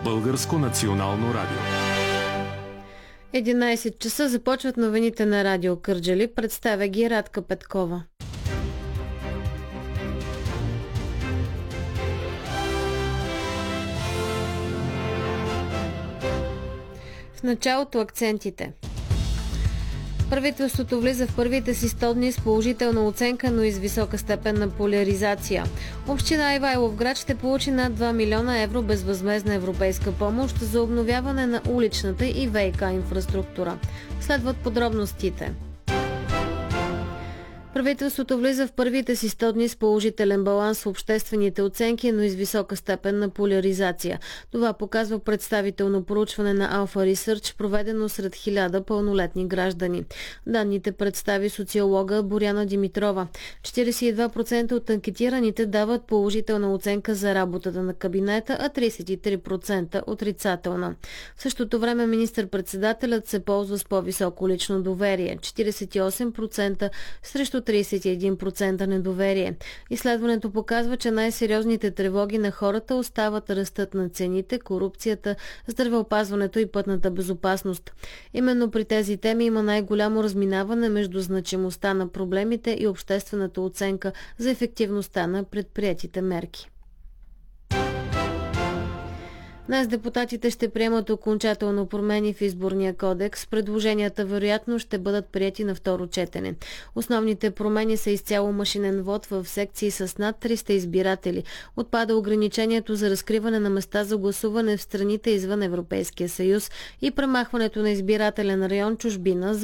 Българско национално радио. 11 часа започват новините на Радио Кърджали. Представя ги Радка Петкова. В началото акцентите. Правителството влиза в първите си 100 дни с положителна оценка, но и с висока степен на поляризация. Община Ивайловград ще получи над 2 милиона евро безвъзмездна европейска помощ за обновяване на уличната и ВиК инфраструктура. Следват подробностите. Правителството влиза в първите си 100 дни с положителен баланс в обществените оценки, но и с висока степен на поляризация. Това показва представително проучване на Alpha Research, проведено сред 1000 пълнолетни граждани. Данните представи социолога Боряна Димитрова. 42% от анкетираните дават положителна оценка за работата на кабинета, а 33% отрицателна. В същото време министър-председателят се ползва с по-високо лично доверие – 48% срещу 31% недоверие. Изследването показва, че най-сериозните тревоги на хората остават ръстът на цените, корупцията, здравеопазването и пътната безопасност. Именно при тези теми има най-голямо разминаване между значимостта на проблемите и обществената оценка за ефективността на предприетите мерки. Днес депутатите ще приемат окончателно промени в изборния кодекс. Предложенията вероятно ще бъдат приети на второ четене. Основните промени са изцяло машинен вод в секции с над 300 избиратели. Отпада ограничението за разкриване на места за гласуване в страните извън Европейския съюз и премахването на избирателен район чужбина